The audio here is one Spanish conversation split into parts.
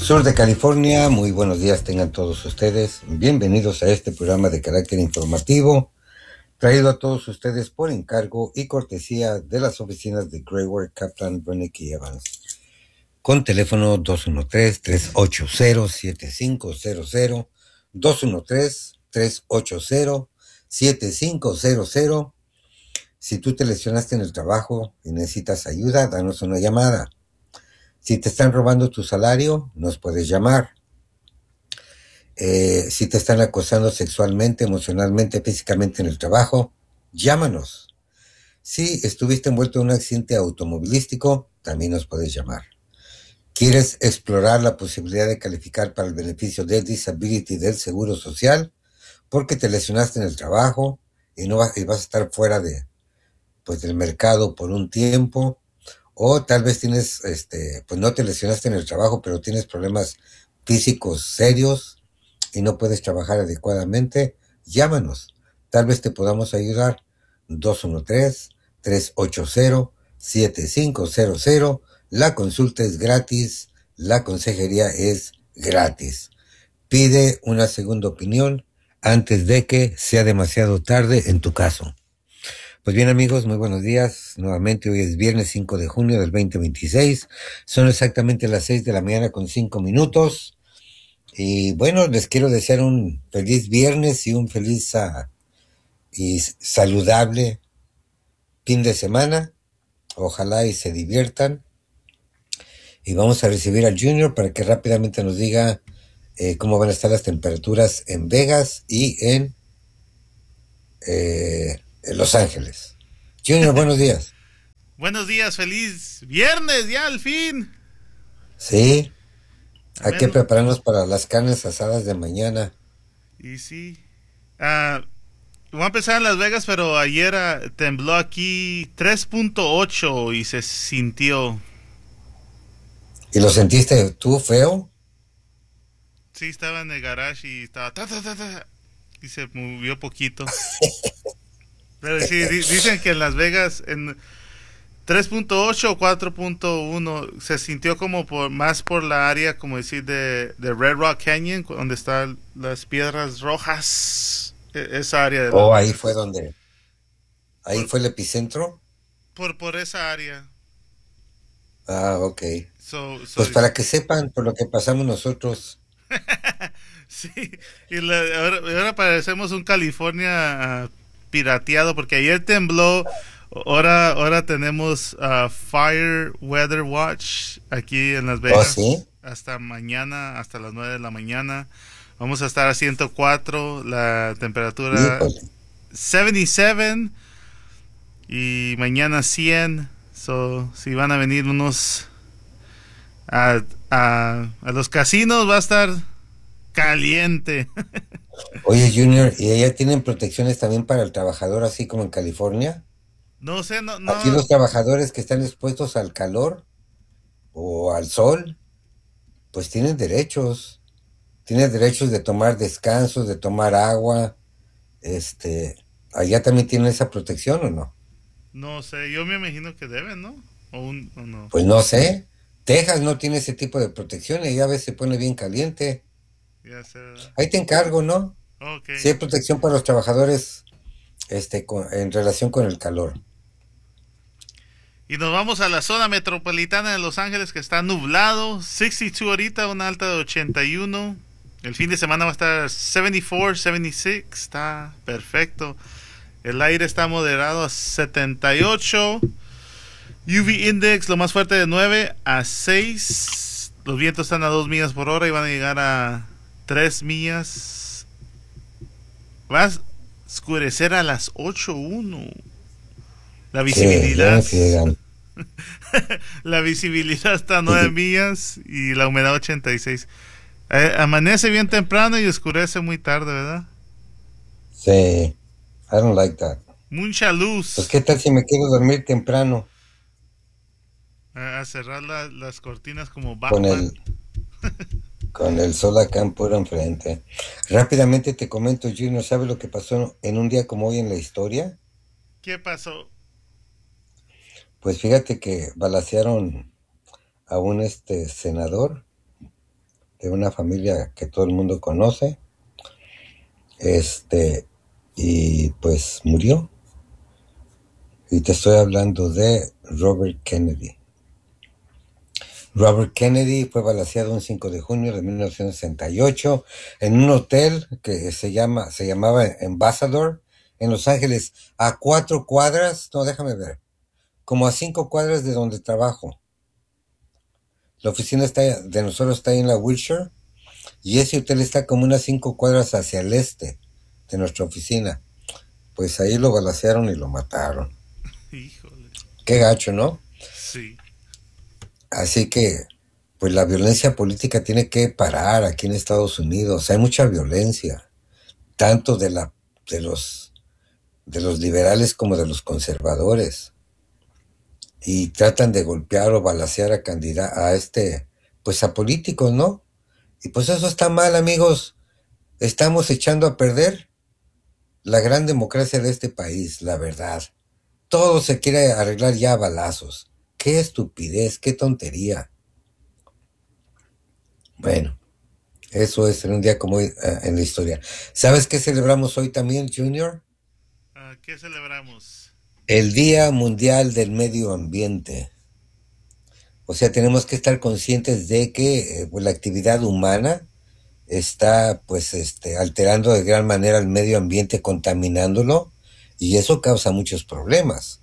Sur de California. Muy buenos días tengan todos ustedes. Bienvenidos a este programa de carácter informativo, traído a todos ustedes por encargo y cortesía de las oficinas de Grayward, Kaplan, Brennick y Evans, con teléfono 213-380-7500, 213-380-7500. Si tú te lesionaste en el trabajo y necesitas ayuda, danos una llamada. Si te están robando tu salario, nos puedes llamar. Si te están acosando sexualmente, emocionalmente, físicamente en el trabajo, llámanos. Si estuviste envuelto en un accidente automovilístico, también nos puedes llamar. ¿Quieres explorar la posibilidad de calificar para el beneficio de disability del Seguro Social? Porque te lesionaste en el trabajo y vas a estar fuera del mercado por un tiempo. O tal vez tienes, pues no te lesionaste en el trabajo, pero tienes problemas físicos serios y no puedes trabajar adecuadamente. Llámanos. Tal vez te podamos ayudar. 213-380-7500. La consulta es gratis. La consejería es gratis. Pide una segunda opinión antes de que sea demasiado tarde en tu caso. Pues bien, amigos, muy buenos días. Nuevamente, hoy es viernes 5 de junio del 2026. Son exactamente las 6 de la mañana con 5 minutos. Y bueno, les quiero desear un feliz viernes y un feliz y saludable fin de semana. Ojalá y se diviertan. Y vamos a recibir al Junior para que rápidamente nos diga cómo van a estar las temperaturas en Vegas y en Los Ángeles. Junior, buenos días. Buenos días, feliz viernes ya al fin. Sí, hay que Menos, prepararnos para las carnes asadas de mañana. y sí. Voy a empezar en Las Vegas, pero ayer tembló aquí 3.8 y se sintió. ¿Y lo sentiste tú feo? Sí, estaba en el garage y estaba y se movió poquito. Pero sí, dicen que en Las Vegas en 3.8 o 4.1 se sintió como más por la área, como decir, de Red Rock Canyon, donde están las piedras rojas. Esa área de Las Oh, Vegas. ahí Por, fue el epicentro. por esa área. Ah, ok. So, Pues para que sepan por lo que pasamos nosotros. sí, y ahora parecemos un California pirateado porque ayer tembló. Ahora tenemos Fire Weather Watch aquí en Las Oh, sí. Vegas hasta mañana, hasta las 9 de la mañana. Vamos a estar a 104, la temperatura Híjole. 77 y mañana 100. So, si van a venir unos a los casinos va a estar caliente. Oye, Junior, ¿y allá tienen protecciones también para el trabajador, así como en California? No sé, no, Aquí no, los trabajadores que están expuestos al calor o al sol, pues tienen derechos. Tienen derechos de tomar descansos, de tomar agua. Este, ¿Allá también tienen esa protección o no? no sé. Yo me imagino que deben, ¿no? O no. Pues no sé. Texas no tiene ese tipo de protección y ya a veces se pone bien caliente. Ya sé, ¿verdad? Ahí te encargo, ¿no? Ok. Si hay protección para los trabajadores, en relación con el calor. Y nos vamos a la zona metropolitana de Los Ángeles que está nublado. 62 ahorita, una alta de 81. El fin de semana va a estar 74, 76. Está perfecto. El aire está moderado a 78. UV Index, lo más fuerte de 9 a 6. Los vientos están a 2 millas por hora y van a llegar a 3 millas. Va a oscurecer a las 8:01. La Sí, ya visibilidad. me friegan. La visibilidad está a 9 millas y la humedad 86. Amanece bien temprano y oscurece muy tarde, ¿verdad? Sí, I don't like that. Mucha Pues luz. qué tal si me quiero dormir temprano A cerrar las cortinas como con Batman. el sol acá en puro enfrente. Rápidamente te comento, Junior, ¿sabes lo que pasó en un día como hoy en la historia? ¿Qué pasó? Pues fíjate que balacearon a un senador de una familia que todo el mundo conoce, este, y pues murió. Y te estoy hablando de Robert Kennedy. Robert Kennedy fue balaceado un 5 de junio de 1968 en un hotel que se llamaba Ambassador en Los Ángeles, a 4 cuadras, no, déjame ver, como a 5 cuadras de donde trabajo. La oficina de nosotros está ahí en la Wilshire y ese hotel está como unas 5 cuadras hacia el este de nuestra oficina. Pues ahí lo balacearon y lo mataron. Híjole. Qué gacho, ¿no? Sí. Así que, pues la violencia política tiene que parar aquí en Estados Unidos. Hay mucha violencia, tanto de los, de los liberales como de los conservadores. Y tratan de golpear o balacear pues a políticos, ¿no? Y pues eso está mal, amigos. Estamos echando a perder la gran democracia de este país, la verdad. Todo se quiere arreglar ya a balazos. Qué estupidez, qué tontería. Bueno, eso es en un día como hoy en la historia. ¿Sabes qué celebramos hoy también, Junior? ¿Qué celebramos? El Día Mundial del Medio Ambiente. O sea, tenemos que estar conscientes de que pues, la actividad humana está pues alterando de gran manera el medio ambiente, contaminándolo, y eso causa muchos problemas.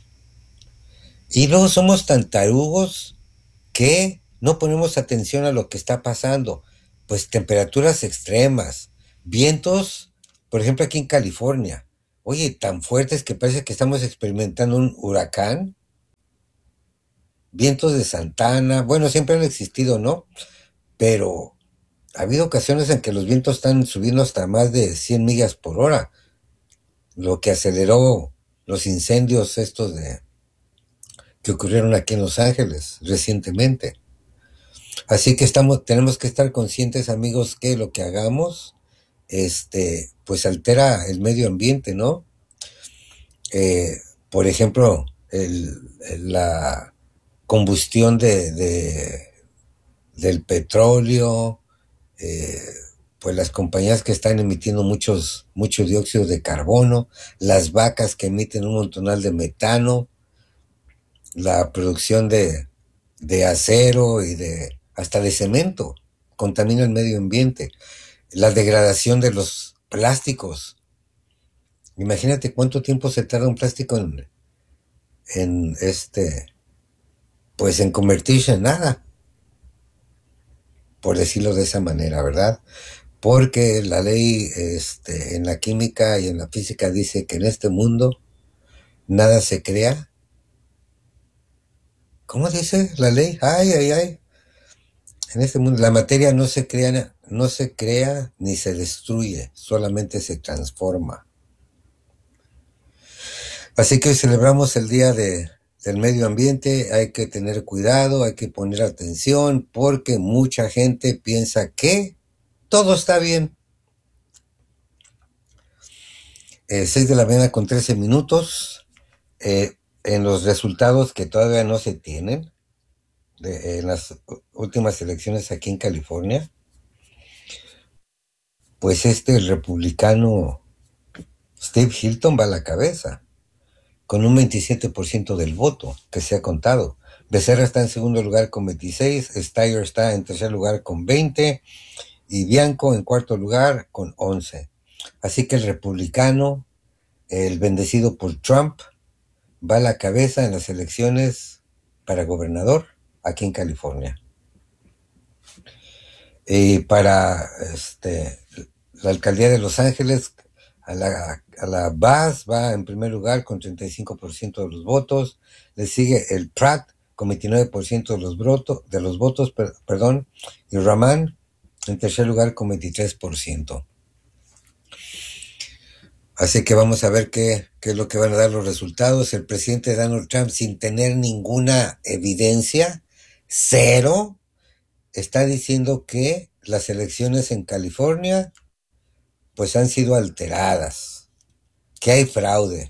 Y luego somos tan tarugos que no ponemos atención a lo que está pasando. Pues temperaturas extremas, vientos, por ejemplo aquí en California, oye, tan fuertes que parece que estamos experimentando un huracán, vientos de Santana, bueno, siempre han existido, ¿no? Pero ha habido ocasiones en que los vientos están subiendo hasta más de 100 millas por hora, lo que aceleró los incendios que ocurrieron aquí en Los Ángeles recientemente. Así que tenemos que estar conscientes, amigos, que lo que hagamos, pues altera el medio ambiente, ¿no? Por ejemplo, la combustión del petróleo, eh, pues las compañías que están emitiendo mucho dióxido de carbono, las vacas que emiten un montonal de metano, la producción de acero y hasta de cemento, contamina el medio ambiente, la degradación de los plásticos. Imagínate cuánto tiempo se tarda un plástico en pues en convertirse en nada, por decirlo de esa manera, ¿verdad? Porque la ley en la química y en la física dice que en este mundo nada se crea. ¿Cómo dice la ley? Ay, ay, ay. En este mundo la materia no se crea ni se destruye, solamente se transforma. Así que hoy celebramos el Día del Medio Ambiente. Hay que tener cuidado, hay que poner atención, porque mucha gente piensa que todo está bien. 6 de la mañana con 13 minutos. En los resultados que todavía no se tienen, en las últimas elecciones aquí en California, pues el republicano Steve Hilton va a la cabeza, con un 27% del voto que se ha contado. Becerra está en segundo lugar con 26, Steyer está en tercer lugar con 20 y Bianco en cuarto lugar con 11. Así que el republicano, el bendecido por Trump, va a la cabeza en las elecciones para gobernador aquí en California. Y para la alcaldía de Los Ángeles, a la Bass va en primer lugar con 35% de los votos. Le sigue el Pratt con 29% de los votos, perdón, y Raman en tercer lugar con 23%. Así que vamos a ver qué es lo que van a dar los resultados. El presidente Donald Trump, sin tener ninguna evidencia, cero, está diciendo que las elecciones en California pues han sido alteradas, que hay fraude.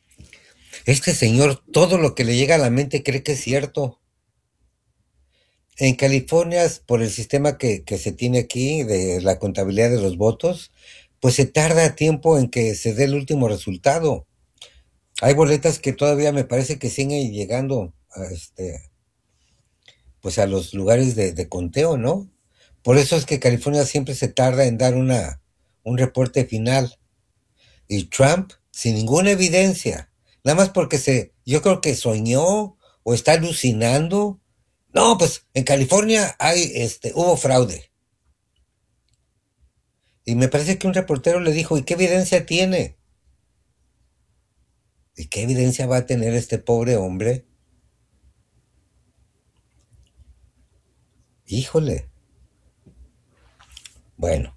Este señor todo lo que le llega a la mente cree que es cierto. En California, por el sistema que se tiene aquí de la contabilidad de los votos, pues se tarda tiempo en que se dé el último resultado. Hay boletas que todavía me parece que siguen llegando a, pues a los lugares de conteo, ¿no? Por eso es que California siempre se tarda en dar un reporte final. Y Trump, sin ninguna evidencia, nada más porque yo creo que soñó o está alucinando. No, pues en California hubo fraude. Y me parece que un reportero le dijo, ¿y qué evidencia tiene? ¿Y qué evidencia va a tener este pobre hombre? Híjole. Bueno,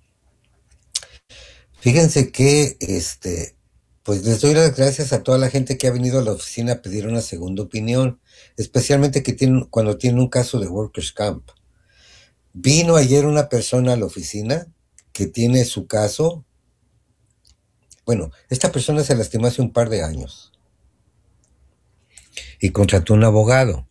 fíjense que pues les doy las gracias a toda la gente que ha venido a la oficina a pedir una segunda opinión, especialmente cuando tienen un caso de Workers' Camp. Vino ayer una persona a la oficina que tiene su caso. Bueno, esta persona se lastimó hace un par de años y contrató un abogado.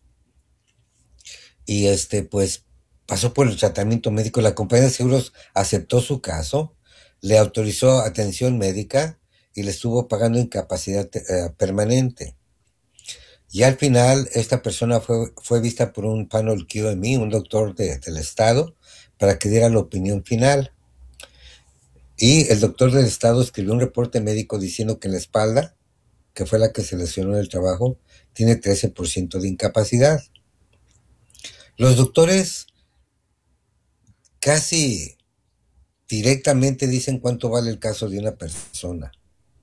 Y pues pasó por el tratamiento médico. La compañía de seguros aceptó su caso, le autorizó atención médica y le estuvo pagando incapacidad permanente. Y al final esta persona fue vista por un panel QME, un doctor del estado, para que diera la opinión final. Y el doctor del estado escribió un reporte médico diciendo que en la espalda, que fue la que se lesionó en el trabajo, tiene 13% de incapacidad. Los doctores casi directamente dicen cuánto vale el caso de una persona.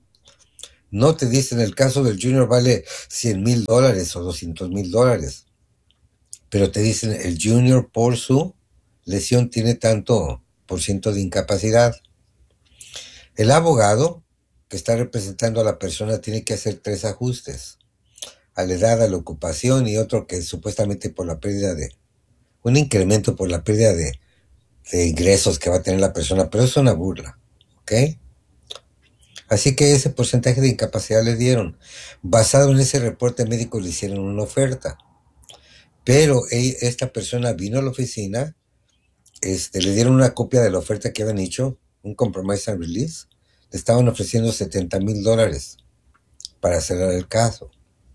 No te dicen el caso del Junior vale $100,000 o $200,000, pero te dicen el Junior por su lesión tiene tanto por ciento de incapacidad. El abogado que está representando a la persona tiene que hacer 3 ajustes: a la edad, a la ocupación y otro que supuestamente por la pérdida un incremento por la pérdida de ingresos que va a tener la persona, pero es una burla, ¿ok? Así que ese porcentaje de incapacidad le dieron. Basado en ese reporte médico le hicieron una oferta. Pero esta persona vino a la oficina, le dieron una copia de la oferta que habían hecho, un compromise and release. Le estaban ofreciendo $70,000 para cerrar el caso.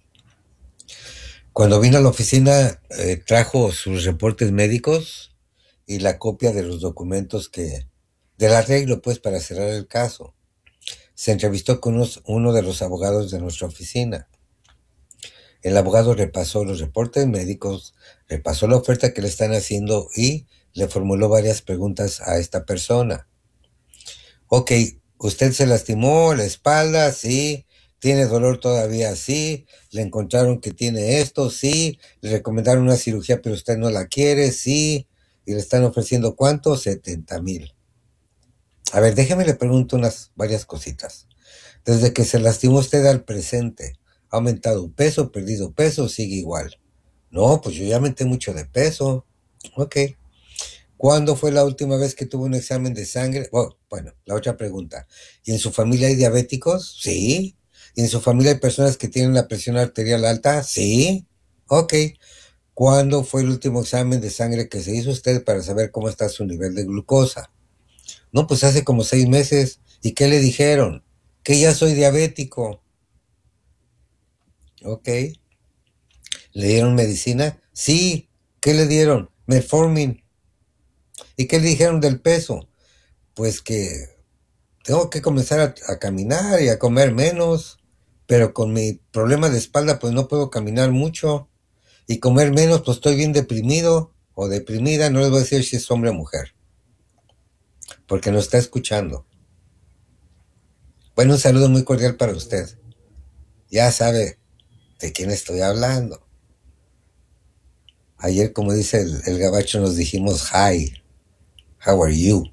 Cuando vino a la oficina, trajo sus reportes médicos y la copia de los documentos del arreglo, pues, para cerrar el caso. Se entrevistó con uno de los abogados de nuestra oficina. El abogado repasó los reportes médicos, repasó la oferta que le están haciendo y le formuló varias preguntas a esta persona. Ok, ¿usted se lastimó la espalda? Sí. ¿Tiene dolor todavía? Sí. ¿Le encontraron que tiene esto? Sí. ¿Le recomendaron una cirugía pero usted no la quiere? Sí. ¿Y le están ofreciendo cuánto? 70,000. A ver, déjeme le pregunto varias cositas. Desde que se lastimó usted al presente, ¿ha aumentado peso, perdido peso, sigue igual? No, pues yo ya aumenté mucho de peso. Ok. ¿Cuándo fue la última vez que tuvo un examen de sangre? Oh, bueno, la otra pregunta. ¿Y en su familia hay diabéticos? Sí. ¿Y en su familia hay personas que tienen la presión arterial alta? Sí. Ok. ¿Cuándo fue el último examen de sangre que se hizo usted para saber cómo está su nivel de glucosa? No, pues hace como 6 meses. ¿Y qué le dijeron? Que ya soy diabético. Ok. ¿Le dieron medicina? Sí. ¿Qué le dieron? Metformin. ¿Y qué le dijeron del peso? Pues que tengo que comenzar a caminar y a comer menos, pero con mi problema de espalda pues no puedo caminar mucho y comer menos, pues estoy bien deprimido o deprimida. No les voy a decir si es hombre o mujer, porque nos está escuchando. Bueno, un saludo muy cordial para usted. Ya sabe de quién estoy hablando. Ayer, como dice el gabacho, nos dijimos hi, how are you?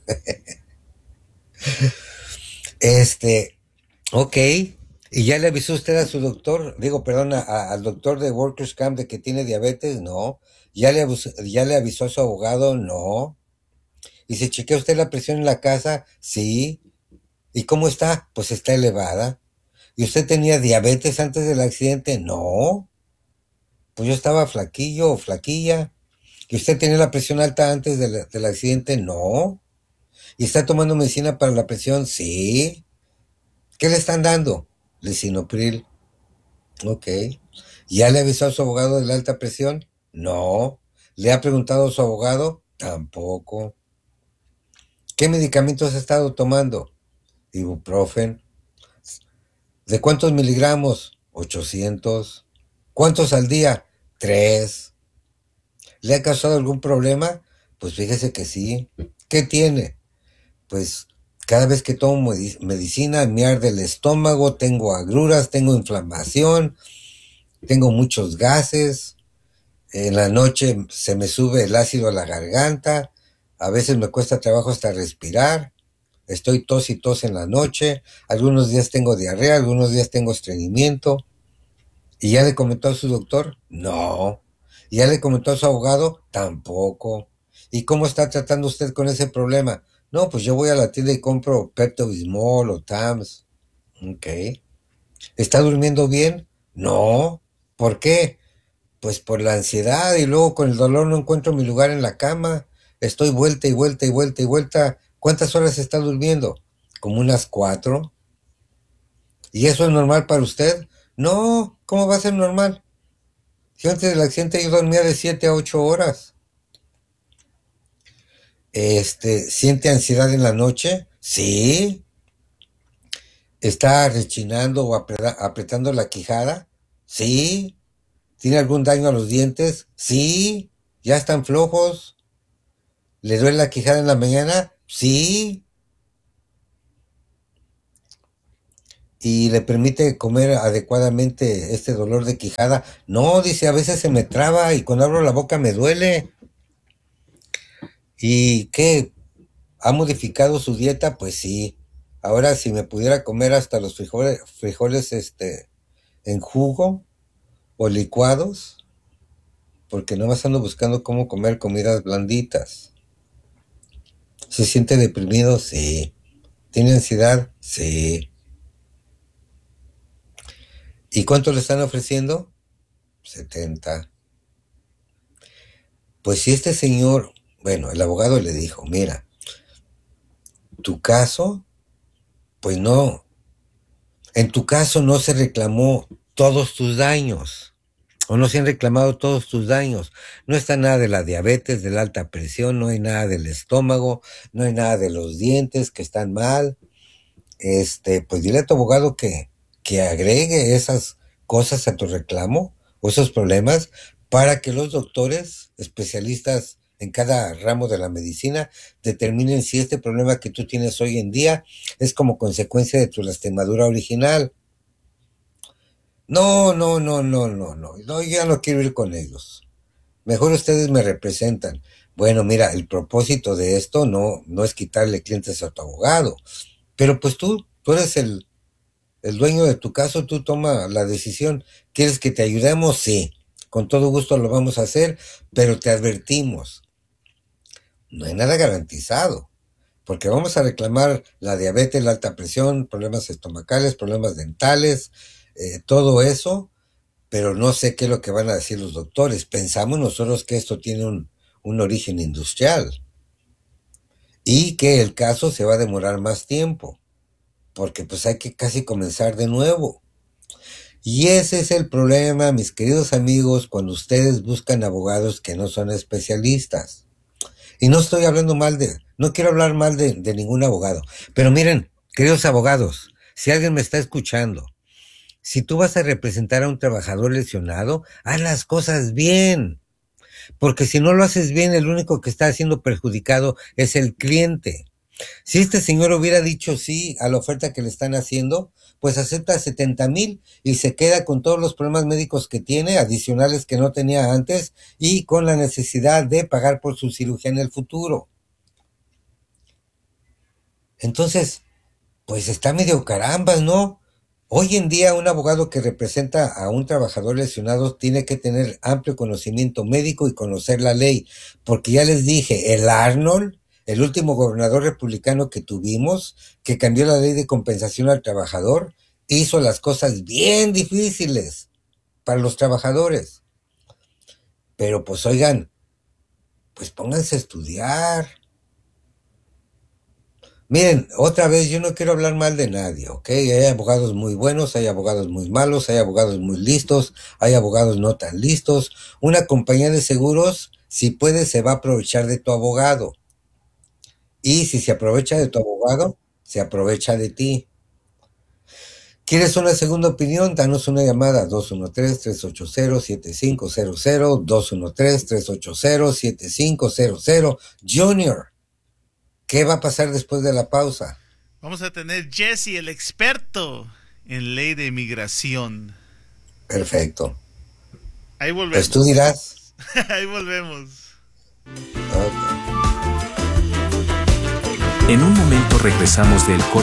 Ok. ¿Y ya le avisó usted a su doctor? Digo, perdón, al doctor de Workers Camp de que tiene diabetes? No. ¿Ya le avisó a su abogado? No. ¿Y se chequea usted la presión en la casa? Sí. ¿Y cómo está? Pues está elevada. ¿Y usted tenía diabetes antes del accidente? No. Pues yo estaba flaquillo o flaquilla. ¿Y usted tenía la presión alta antes del accidente? No. ¿Y está tomando medicina para la presión? Sí. ¿Qué le están dando? Lisinopril. Ok. ¿Ya le avisó a su abogado de la alta presión? No. ¿Le ha preguntado a su abogado? Tampoco. ¿Qué medicamentos ha estado tomando? Ibuprofen. ¿De cuántos miligramos? 800. ¿Cuántos al día? 3. ¿Le ha causado algún problema? Pues fíjese que sí. ¿Qué tiene? Pues cada vez que tomo medicina me arde el estómago, tengo agruras, tengo inflamación, tengo muchos gases, en la noche se me sube el ácido a la garganta, a veces me cuesta trabajo hasta respirar, estoy tos y tos en la noche, algunos días tengo diarrea, algunos días tengo estreñimiento. ¿Y ya le comentó a su doctor? No. ¿Y ya le comentó a su abogado? Tampoco. ¿Y cómo está tratando usted con ese problema? No, pues yo voy a la tienda y compro Pepto Bismol o Tams. Ok. ¿Está durmiendo bien? No. ¿Por qué? Pues por la ansiedad y luego con el dolor no encuentro mi lugar en la cama. Estoy vuelta y vuelta y vuelta y vuelta. ¿Cuántas horas está durmiendo? Como unas 4. ¿Y eso es normal para usted? No. ¿Cómo va a ser normal? Si antes del accidente yo dormía de 7 a 8 horas. ¿Siente ansiedad en la noche? Sí. ¿Está rechinando o apretando la quijada? Sí. ¿Tiene algún daño a los dientes? Sí. ¿Ya están flojos? ¿Le duele la quijada en la mañana? Sí. ¿Y le permite comer adecuadamente este dolor de quijada? No, dice, a veces se me traba y cuando abro la boca me duele. ¿Y qué? ¿Ha modificado su dieta? Pues sí. Ahora si me pudiera comer hasta los frijoles en jugo o licuados, porque nomás ando buscando cómo comer comidas blanditas. ¿Se siente deprimido? Sí. ¿Tiene ansiedad? Sí. ¿Y cuánto le están ofreciendo? 70. Pues si este señor, bueno, el abogado le dijo, mira, tu caso, pues no, en tu caso no se reclamó todos tus daños. O no se han reclamado todos tus daños. No está nada de la diabetes, de la alta presión, no hay nada del estómago, no hay nada de los dientes que están mal. Pues dile a tu abogado que agregue esas cosas a tu reclamo o esos problemas para que los doctores, especialistas en cada ramo de la medicina, determinen si este problema que tú tienes hoy en día es como consecuencia de tu lastimadura original. No, no, no, no, no, no, no, yo ya no quiero ir con ellos. Mejor ustedes me representan. Bueno, mira, el propósito de esto no es quitarle clientes a tu abogado, pero pues tú eres el dueño de tu caso, tú toma la decisión. ¿Quieres que te ayudemos? Sí, con todo gusto lo vamos a hacer, pero te advertimos, no hay nada garantizado, porque vamos a reclamar la diabetes, la alta presión, problemas estomacales, problemas dentales, todo eso, pero no sé qué es lo que van a decir los doctores. Pensamos nosotros que esto tiene un origen industrial y que el caso se va a demorar más tiempo, porque pues hay que casi comenzar de nuevo. Y ese es el problema, mis queridos amigos, cuando ustedes buscan abogados que no son especialistas. Y no estoy hablando no quiero hablar mal de ningún abogado, pero miren, queridos abogados, si alguien me está escuchando, si tú vas a representar a un trabajador lesionado, haz las cosas bien. Porque si no lo haces bien, el único que está siendo perjudicado es el cliente. Si este señor hubiera dicho sí a la oferta que le están haciendo, pues acepta 70,000 y se queda con todos los problemas médicos que tiene, adicionales que no tenía antes, y con la necesidad de pagar por su cirugía en el futuro. Entonces, pues está medio carambas, ¿no? Hoy en día un abogado que representa a un trabajador lesionado tiene que tener amplio conocimiento médico y conocer la ley, porque ya les dije, el Arnold, el último gobernador republicano que tuvimos, que cambió la ley de compensación al trabajador, hizo las cosas bien difíciles para los trabajadores. Pero pues oigan, pues pónganse a estudiar. Miren, otra vez, yo no quiero hablar mal de nadie, ¿ok? Hay abogados muy buenos, hay abogados muy malos, hay abogados muy listos, hay abogados no tan listos. Una compañía de seguros, si puede, se va a aprovechar de tu abogado. Y si se aprovecha de tu abogado, se aprovecha de ti. ¿Quieres una segunda opinión? Danos una llamada 213-380-7500, 213-380-7500. Junior, ¿qué va a pasar después de la pausa? Vamos a tener Jesse, el experto en ley de inmigración. Perfecto. Ahí volvemos. Pues tú dirás. Ahí volvemos. Okay. En un momento regresamos del